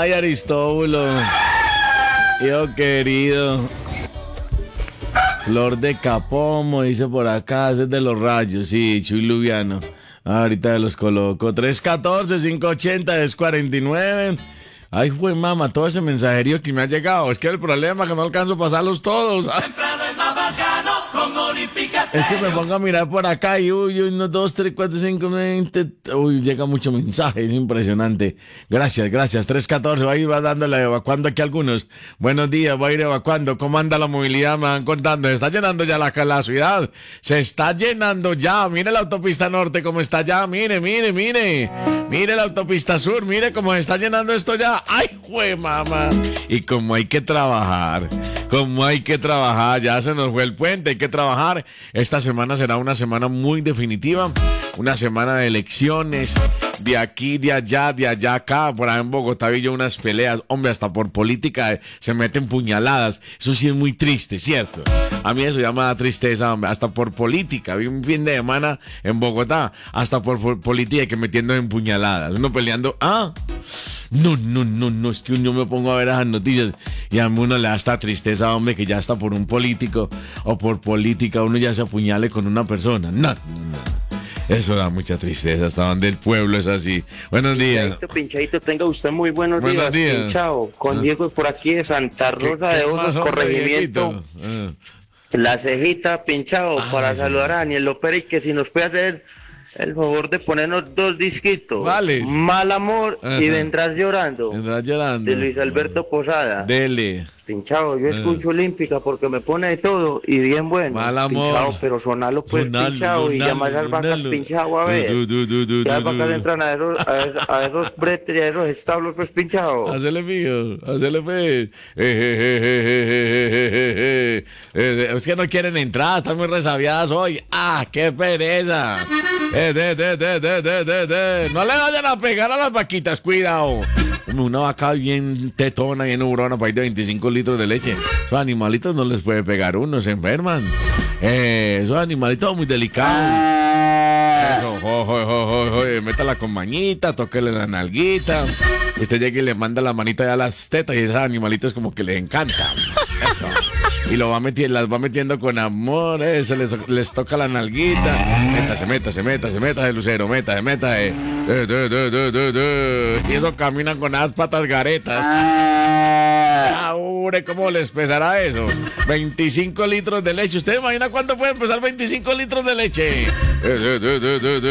Ay, Aristóbulo. Hijo querido. Flor de Capomo, dice por acá, ese es de los Rayos, sí, Chuy Lubiano. Ahorita los coloco. 314-580-1049. Ay, fue mamá, todo ese mensajerío que me ha llegado. Es que el problema es que no alcanzo a pasarlos todos. Es que me pongo a mirar por acá y uy, 1, 2, 3, 4, 5, 20. Uy, llega mucho mensaje, es impresionante. Gracias. 314, va a ir dándole, evacuando aquí algunos. Buenos días, voy a ir evacuando. ¿Cómo anda la movilidad? Me van contando. Se está llenando ya la ciudad. Se está llenando ya. Mire la autopista norte cómo está ya. Mire. Mire la autopista sur. Mire cómo se está llenando esto ya. ¡Ay, jue mamá! Y como hay que trabajar. Ya se nos fue el puente, hay que trabajar. Esta semana será una semana muy definitiva, una semana de elecciones, de aquí, de allá, acá. Por ahí en Bogotá vi yo unas peleas, hombre, hasta por política se meten puñaladas. Eso sí es muy triste, ¿cierto? A mí eso ya me da tristeza, hombre, hasta por política. Vi un fin de semana en Bogotá, hasta por política que metiendo en puñaladas. Uno peleando, no, es que yo me pongo a ver esas noticias y a uno le da esta tristeza, hombre, que ya está por un político o por política uno ya se apuñale con una persona. No. Eso da mucha tristeza, hasta donde el pueblo es así. Buenos días. Pinchadito, tenga usted muy buenos días. Pinchado, con Diego por aquí de Santa Rosa de Osos, corregimiento. La Cejita, Pinchado, para saludar a Daniel López y que si nos puede hacer el favor de ponernos 2 disquitos. Vale. Mal Amor y Vendrás Llorando. De Luis Alberto Posada. Dele. Pinchado, yo escucho Olímpica porque me pone de todo y bien bueno. Mal Amor. Pinchado, pero sonalo pues, Pinchado, y llamar a las vacas, Pinchado, a ver. Las vacas entran a esos bretes y a esos establos, pues, Pinchado. Hacele pues. Es que no quieren entrar, están muy resabiadas hoy. ¡Ah, qué pereza! No le vayan a pegar a las vaquitas, cuidado. Una vaca bien tetona, bien ubrona, para ir de 25 litros de leche. Esos animalitos no les puede pegar uno, se enferman. Esos animalitos muy delicados. Eso, métala con mañita, tóquele la nalguita. Usted llega y le manda la manita ya a las tetas y esos animalitos como que les encanta. Eso. Y las va metiendo con amor, les toca la nalguita. Métase, el lucero, métase. Y eso caminan con las patas garetas. ¿Cómo les pesará eso? 25 litros de leche. ¿Usted imagina cuánto pueden pesar 25 litros de leche?